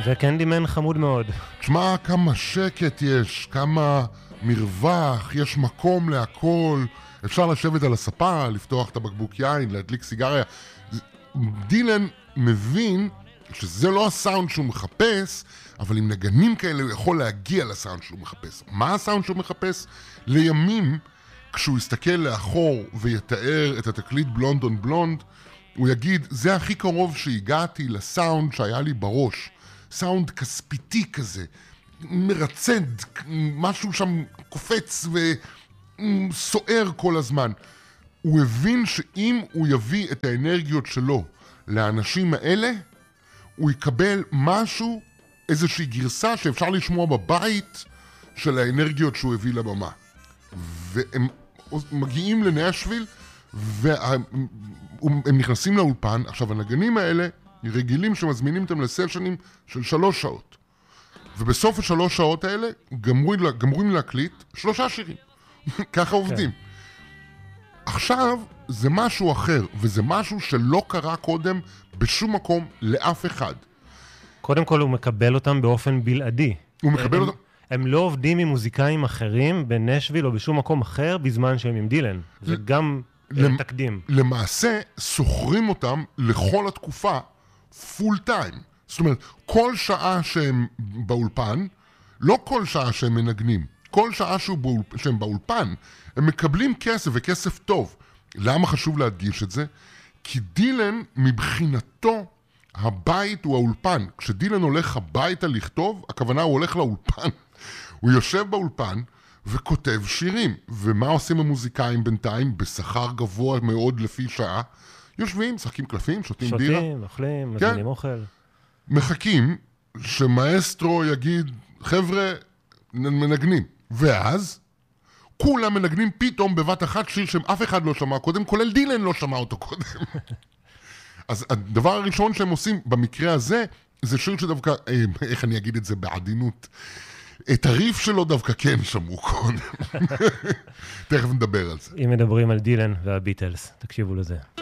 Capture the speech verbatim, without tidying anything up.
וקנדימן חמוד מאוד. תשמע כמה שקט יש, כמה מרווח, יש מקום להכל, אפשר לשבת על הספה, לפתוח את הבקבוק יין, להדליק סיגריה. דילן מבין שזה לא הסאונד שהוא מחפש, אבל עם נגנים כאלה הוא יכול להגיע לסאונד שהוא מחפש. מה הסאונד שהוא מחפש? לימים, כשהוא יסתכל לאחור ויתאר את התקליט בלונד און בלונד, הוא יגיד, זה הכי קרוב שהגעתי לסאונד שהיה לי בראש. סאונד כספיתי כזה, מרצד, משהו שם קופץ וסוער כל הזמן. הוא הבין שאם הוא יביא את האנרגיות שלו לאנשים האלה, הוא יקבל משהו, איזושהי גרסה שאפשר לשמוע בבית של האנרגיות שהוא הביא לבמה. והם מגיעים לנשוויל, והם נכנסים לאולפן. עכשיו, הנגנים האלה רגילים שמזמינים אותם לסשנים של שלוש שעות. ובסוף השלוש שעות האלה גמורים להקליט שלושה שירים. ככה עובדים. עכשיו זה משהו אחר, וזה משהו שלא קרה קודם בשום מקום לאף אחד. קודם כל הוא מקבל אותם באופן בלעדי. הוא מקבל הם, אותם... הם לא עובדים עם מוזיקאים אחרים בנשוויל או בשום מקום אחר בזמן שהם עם דילן. זה גם למ... תקדים. למעשה סוחרים אותם לכל התקופה פול טיים. זאת אומרת, כל שעה שהם באולפן, לא כל שעה שהם מנגנים, כל שעה שהם באולפן, הם מקבלים כסף וכסף טוב. למה חשוב להדגיש את זה? כי דילן מבחינתו הבית הוא האולפן. כשדילן הולך הביתה לכתוב, הכוונה הוא הולך לאולפן. הוא יושב באולפן וכותב שירים. ומה עושים המוזיקאים בינתיים? בשכר גבוה מאוד לפי שעה. יושבים, משחקים קלפים, שותים שותים, בירה. שותים, אוכלים, מזמינים כן. אוכל. מחכים שמאסטרו יגיד, חבר'ה, מנגנים. ואז כולם מנגנים פתאום בבת אחת שיר שאף אחד לא שמע קודם, כולל דילן לא שמע אותו קודם. אז הדבר הראשון שהם עושים במקרה הזה, זה שיר שדווקא, איך אני אגיד את זה בעדינות, את הריף שלו דווקא כן שמעו קודם. תכף נדבר על זה. אם מדברים על דילן והביטלס, תקשיבו לזה.